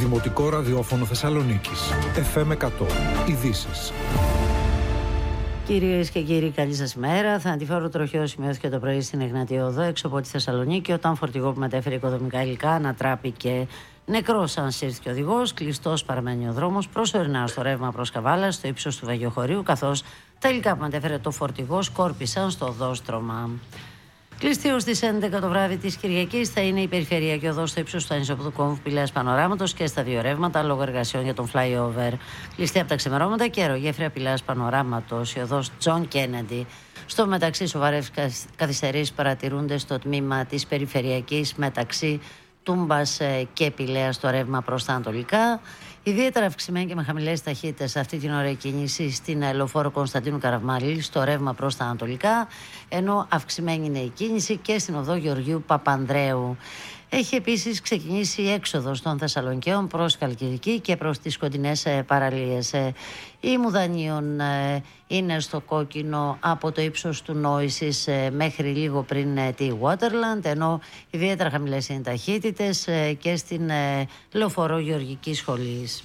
Δημοτικό Ραδιόφωνο Θεσσαλονίκης. FM 100. Ειδήσεις. Κυρίες και κύριοι, καλή σας μέρα. Θανατηφόρο τροχαίο σημειώθηκε το πρωί στην Εγνατία Οδό, έξω από τη Θεσσαλονίκη, όταν φορτηγό που μετέφερε οικοδομικά υλικά ανατράπηκε. Νεκρός αν σύρθηκε ο οδηγός, κλειστός παραμένει ο δρόμος προσωρινά στο ρεύμα προς Καβάλα, στο ύψος του Βαγιοχωρίου, καθώς τα υλικά που μετέφερε το φορτηγό σκόρπισαν στο οδόστρωμα. Κλειστή ως τις 11 το βράδυ της Κυριακής θα είναι η περιφερειακή οδός στο ύψος του Ανισόπεδου Κόμβου Πηλαίας Πανοράματος και στα δύο ρεύματα λόγω εργασιών για τον flyover. Κλειστή από τα ξημερώματα και αερογέφυρα Πηλαίας Πανοράματος, η οδός Τζον Κέννεντι. Στο μεταξύ, σοβαρές καθυστερήσεις παρατηρούνται στο τμήμα της περιφερειακής μεταξύ Τούμπας και Πηλαίας στο ρεύμα προς τα ανατολικά. Ιδιαίτερα αυξημένη και με χαμηλές ταχύτητες αυτή την ώρα η κίνηση στην λεωφόρο Κωνσταντίνου Καραμαλή στο ρεύμα προς τα ανατολικά, ενώ αυξημένη είναι η κίνηση και στην οδό Γεωργίου Παπανδρέου. Έχει επίσης ξεκινήσει η έξοδος των Θεσσαλονικαίων προς Χαλκιδική και προς τις κοντινές παραλίες. Η Μουδανίων είναι στο κόκκινο από το ύψος του Νόησης μέχρι λίγο πριν τη Waterland, ενώ ιδιαίτερα χαμηλές είναι οι ταχύτητες και στην λεωφορώ Γεωργικής Σχολής.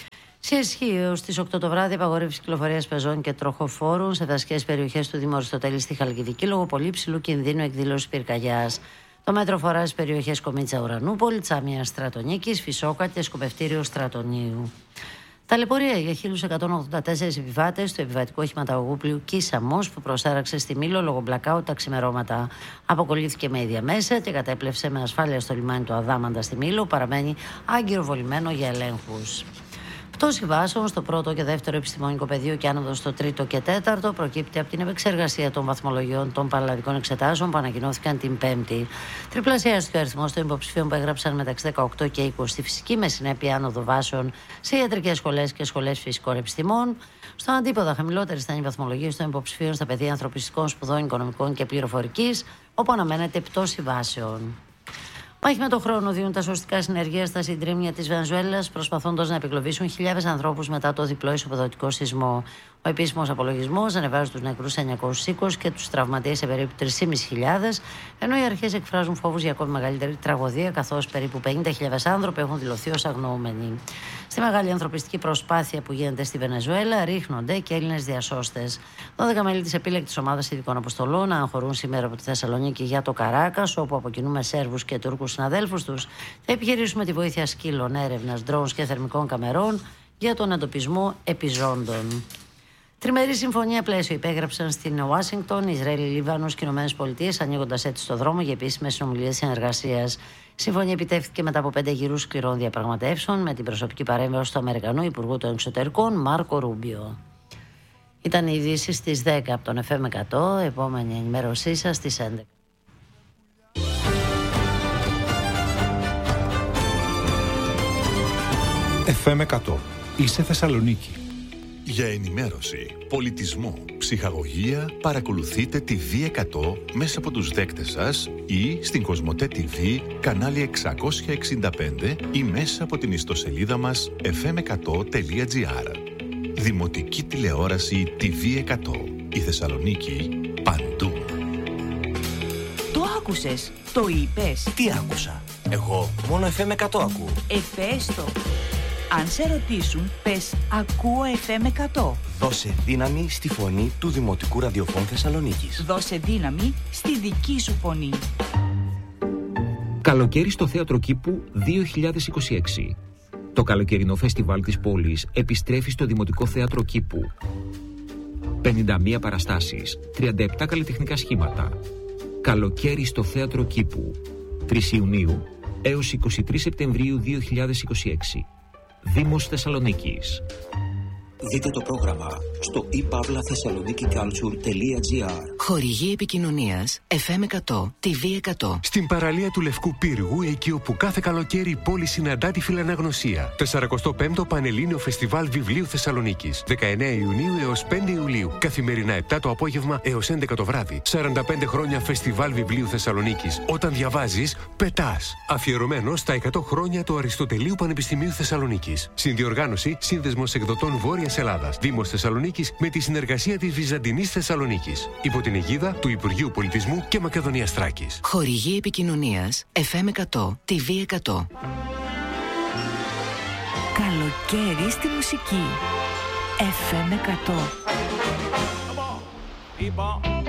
Σε ισχύω στις 8 το βράδυ, απαγορεύση κυκλοφορίας πεζών και τροχοφόρων σε δασικές περιοχές του Δήμου Αριστοτέλη στη Χαλκιδική λόγω πολύ ψηλού κινδύνου εκδήλωσης πυρκαγιάς. Το μέτρο αφορά στις περιοχές Κομίτσα Ουρανούπολη, Τσάμια Στρατονίκης, Φυσόκα και Σκοπευτήριο Στρατονίου. Ταλαιπωρία για 1.184 επιβάτες του επιβατικού οχηματαγωγού πλοίου Κίσαμος που προσάραξε στη Μήλο λόγω μπλακάουτ τα ξημερώματα. Αποκολλήθηκε με ίδια μέσα και κατέπλευσε με ασφάλεια στο λιμάνι του Αδάμαντα στη Μήλο, παραμένει άγκυρο-βολημένο για ελέγχους. Πτώση βάσεων στο πρώτο και δεύτερο επιστημονικό πεδίο και άνοδο στο τρίτο και τέταρτο προκύπτει από την επεξεργασία των βαθμολογιών των παραλλαδικών εξετάσεων που ανακοινώθηκαν την Πέμπτη. Τριπλασιάστηκε ο αριθμός των υποψηφίων που έγραψαν μεταξύ 18 και 20 στη φυσική, με συνέπεια άνοδο βάσεων σε ιατρικές σχολές και σχολές φυσικών επιστημών. Στον αντίποδα, χαμηλότερες ήταν οι βαθμολογίες των υποψηφίων στα πεδία ανθρωπιστικών σπουδών, οικονομικών και πληροφορικής, όπου αναμένεται πτώση βάσεων. Μάχη με τον χρόνο δίνουν τα σωστικά συνεργεία στα συντρίμμια της Βενεζουέλας, προσπαθώντας να επικλωβίσουν χιλιάδες ανθρώπους μετά το διπλό ισοπεδωτικό σεισμό. Ο επίσημος απολογισμός ανεβάζει τους νεκρούς σε 920 και τους τραυματίες σε περίπου 3.500, ενώ οι αρχές εκφράζουν φόβους για ακόμη μεγαλύτερη τραγωδία, καθώς περίπου 50.000 άνθρωποι έχουν δηλωθεί ως αγνοούμενοι. Στη μεγάλη ανθρωπιστική προσπάθεια που γίνεται στη Βενεζουέλα, ρίχνονται και Έλληνες διασώστες. 12 μέλη της επίλεκτης ομάδας ειδικών αποστολών αγχωρούν σήμερα από τη Θεσσαλονίκη για το Καράκας, όπου από κοινού με Σέρβους και Τούρκους συναδέλφους τους θα επιχειρήσουμε τη βοήθεια σκύλων, έρευνας, ντρόουνς και θερμικών καμερών για τον εντοπισμό επιζώντων. Τριμερή συμφωνία πλαίσιο υπέγραψαν στην Ουάσιγκτον, Ισραήλ, Λίβανος και ΗΠΑ, ανοίγοντας έτσι το δρόμο για επίσημες συνομιλίες συνεργασίας. Η συμφωνία επιτεύχθηκε μετά από 5 γύρους σκληρών διαπραγματεύσεων με την προσωπική παρέμβαση του Αμερικανού Υπουργού των Εξωτερικών Μάρκο Ρούμπιο. Ήταν οι ειδήσεις στις 10 από τον FM 100, επόμενη ενημέρωσή σας στις 11. FM 100. Είσαι Θεσσαλονίκη. Για ενημέρωση, πολιτισμό, ψυχαγωγία, παρακολουθείτε τη V100 μέσα από τους δέκτες σας ή στην Κοσμοτέ TV, κανάλι 665 ή μέσα από την ιστοσελίδα μας fm100.gr. Δημοτική τηλεόραση TV100. Η Θεσσαλονίκη παντού. Το άκουσες, το είπες. Τι άκουσα? Εγώ μόνο FM 100 ακούω. Πες το. Αν σε ρωτήσουν, πες ακούω FM 100. Δώσε δύναμη στη φωνή του Δημοτικού Ραδιοφώνου Θεσσαλονίκης. Δώσε δύναμη στη δική σου φωνή. Καλοκαίρι στο Θέατρο Κήπου 2026. Το καλοκαιρινό φεστιβάλ της πόλης επιστρέφει στο Δημοτικό Θέατρο Κήπου. 51 παραστάσεις, 37 καλλιτεχνικά σχήματα. Καλοκαίρι στο Θέατρο Κήπου. 3 Ιουνίου έως 23 Σεπτεμβρίου 2026. Δήμος Θεσσαλονίκης. Δείτε το πρόγραμμα στο ipavlathessaloniki.culture.gr. Χορηγή επικοινωνίας FM 100, TV 100. Στην παραλία του Λευκού Πύργου, εκεί όπου κάθε καλοκαίρι η πόλη συναντά τη φιλαναγνωσία. 45ο Πανελλήνιο Φεστιβάλ Βιβλίου Θεσσαλονίκης. 19 Ιουνίου έως 5 Ιουλίου. Καθημερινά 7 το απόγευμα έως 11 το βράδυ. 45 χρόνια Φεστιβάλ Βιβλίου Θεσσαλονίκης. Όταν διαβάζεις, πετάς. Αφιερωμένο στα 100 χρόνια του Αριστοτελείου Πανεπιστημίου Θεσσαλονίκης. Συνδιοργάνωση Σύνδεσμος Εκδοτών Βόρειας Ελλάδας. Δήμος Θεσσαλονίκης με τη συνεργασία της Βυζαντινής Θεσσαλονίκης. Υπό την αιγίδα του Υπουργείου Πολιτισμού και Μακεδονίας Θράκης. Χορηγή επικοινωνίας FM 100, TV 100. Καλοκαίρι στη μουσική. FM 100.